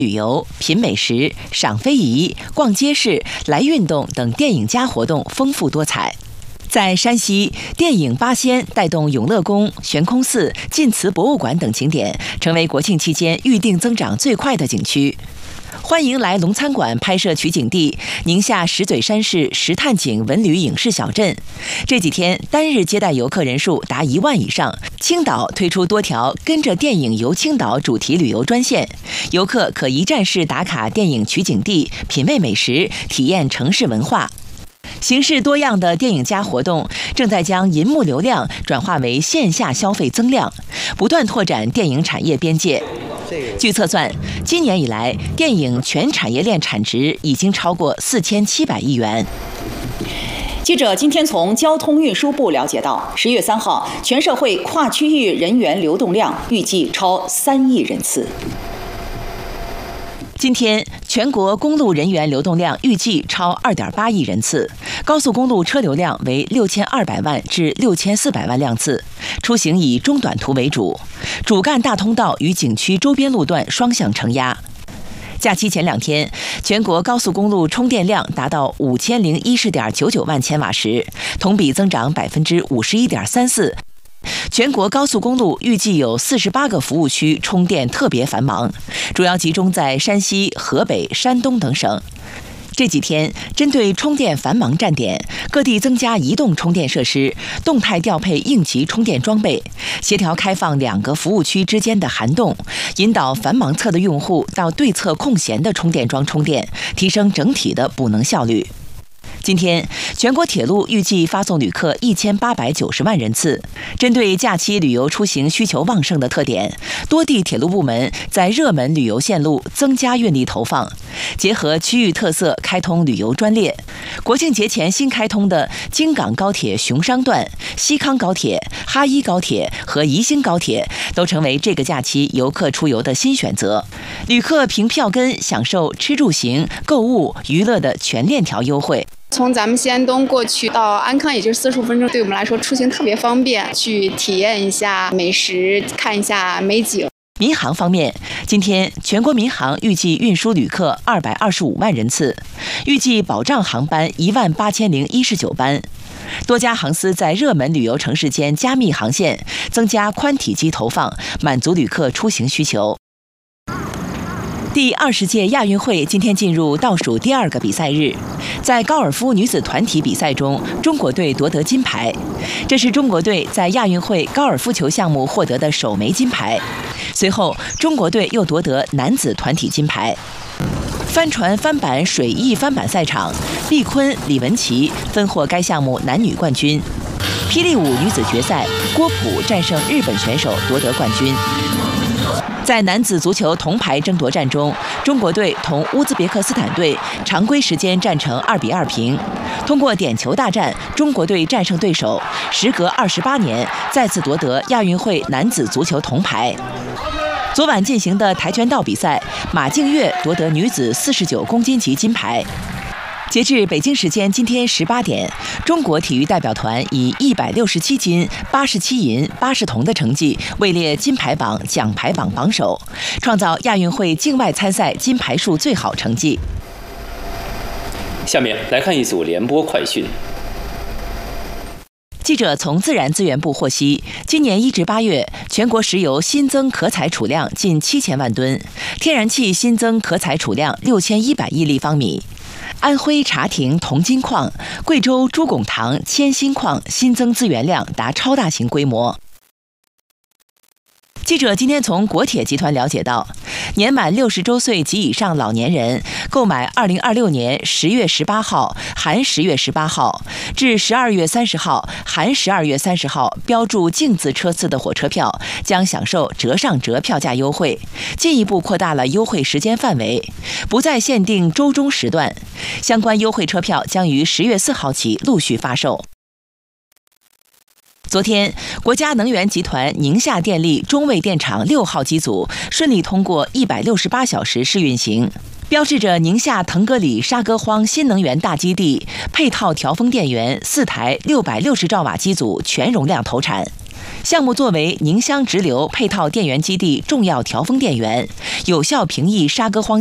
旅游、品美食、赏非遗、逛街市、来运动等电影加活动丰富多彩。在山西，电影《八仙》带动永乐宫、悬空寺、晋祠博物馆等景点，成为国庆期间预订增长最快的景区。欢迎来龙餐馆拍摄取景地宁夏石嘴山市石探井文旅影视小镇。这几天单日接待游客人数达1万以上。青岛推出多条跟着电影游青岛主题旅游专线，游客可一站式打卡电影取景地，品味美食，体验城市文化。形式多样的电影加活动正在将银幕流量转化为线下消费增量，不断拓展电影产业边界。据测算，今年以来，电影全产业链产值已经超过4700亿元。 记者今天从交通运输部了解到，10月3号，全社会跨区域人员流动量预计超3亿人次。 今天，全国公路人员流动量预计超2.8亿人次，高速公路车流量为6200万至6400万辆次，出行以中短途为主，主干大通道与景区周边路段双向承压。假期前2天，全国高速公路充电量达到5010.99万千瓦时，同比增长51.34%。全国高速公路预计有48个服务区充电特别繁忙，主要集中在山西、河北、山东等省。这几天，针对充电繁忙站点，各地增加移动充电设施，动态调配应急充电装备，协调开放2个服务区之间的涵洞，引导繁忙侧的用户到对侧空闲的充电桩充电，提升整体的补能效率。今天，全国铁路预计发送旅客1890万人次。针对假期旅游出行需求旺盛的特点，多地铁路部门在热门旅游线路增加运力投放，结合区域特色开通旅游专列。国庆节前新开通的京港高铁熊商段、西康高铁、哈一高铁和宜兴高铁都成为这个假期游客出游的新选择。旅客凭票根享受吃住行、购物、娱乐的全链条优惠。 从咱们西安东过去到安康，也就是45分钟，对我们来说出行特别方便，去体验一下美食，看一下美景。 民航方面，今天全国民航预计运输旅客225万人次，预计保障航班18019班。多家航司在热门旅游城市间加密航线，增加宽体机投放，满足旅客出行需求。第20届亚运会今天进入倒数第2个比赛日，在高尔夫女子团体比赛中，中国队夺得金牌，这是中国队在亚运会高尔夫球项目获得的首枚金牌。随后，中国队又夺得男子团体金牌。帆船翻板水翼翻板赛场，毕坤、李文琪分获该项目男女冠军。霹雳舞女子决赛，郭璞战胜日本选手夺得冠军。在男子足球铜牌争夺战中，中国队同乌兹别克斯坦队常规时间战成2-2平。通过点球大战，中国队战胜对手，时隔28年再次夺得亚运会男子足球铜牌。昨晚进行的跆拳道比赛，马静月夺得女子49公斤级金牌。截至北京时间今天18点，中国体育代表团以167金、87银、80铜的成绩位列金牌榜、奖牌榜榜首，创造亚运会境外参赛金牌数最好成绩。 下面来看一组联播快讯。 记者从自然资源部获悉，今年1至8月，全国石油新增可采储量近7000万吨，天然气新增可采储量6100亿立方米。安徽茶亭铜金矿、贵州朱拱塘铅锌矿新增资源量达超大型规模。记者今天从国铁集团了解到，年满60周岁及以上老年人购买2026年10月18号含10月18号至12月30号含12月30号标注净字车次的火车票，将享受折上折票价优惠，进一步扩大了优惠时间范围，不再限定周中时段。相关优惠车票将于10月4号起陆续发售。昨天，国家能源集团宁夏电力中卫电厂6号机组顺利通过168小时试运行，标志着宁夏腾格里沙戈荒新能源大基地配套调峰电源4台660兆瓦机组全容量投产。 项目作为宁乡直流配套电源基地重要调峰电源，有效平抑沙歌荒